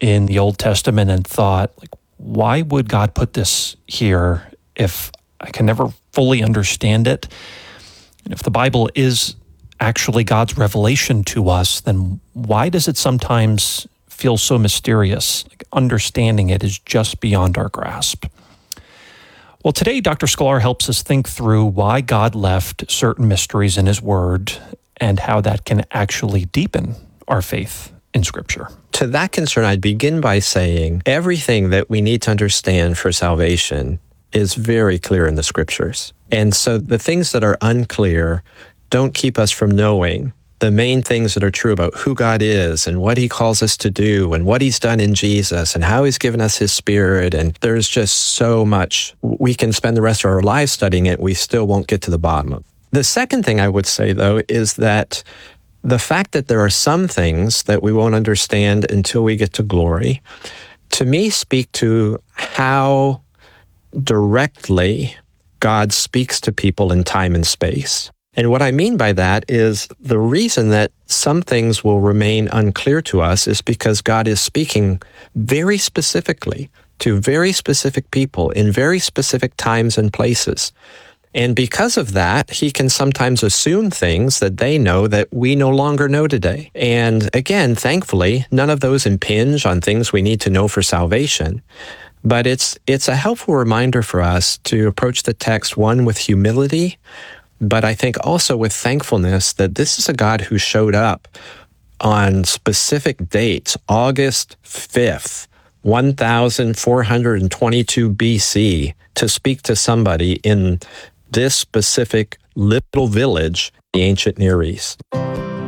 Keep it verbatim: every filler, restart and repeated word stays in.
in the Old Testament and thought, like, why would God put this here if I can never fully understand it? And if the Bible is actually God's revelation to us, then why does it sometimes feel so mysterious? Like, understanding it is just beyond our grasp. Well, today, Doctor Sklar helps us think through why God left certain mysteries in His Word and how that can actually deepen our faith in Scripture. To that concern, I'd begin by saying everything that we need to understand for salvation is very clear in the Scriptures. And so the things that are unclear don't keep us from knowing the main things that are true about who God is and what He calls us to do and what He's done in Jesus and how He's given us His Spirit. And there's just so much. We can spend the rest of our lives studying it. We still won't get to the bottom of it. The second thing I would say, though, is that the fact that there are some things that we won't understand until we get to glory, to me, speak to how directly God speaks to people in time and space. And what I mean by that is the reason that some things will remain unclear to us is because God is speaking very specifically to very specific people in very specific times and places. And because of that, He can sometimes assume things that they know that we no longer know today. And again, thankfully, none of those impinge on things we need to know for salvation. But it's it's a helpful reminder for us to approach the text, one, with humility, but I think also with thankfulness that this is a God who showed up on specific dates, August fifth, one thousand four hundred twenty-two B C, to speak to somebody in this specific little village, the ancient Near East.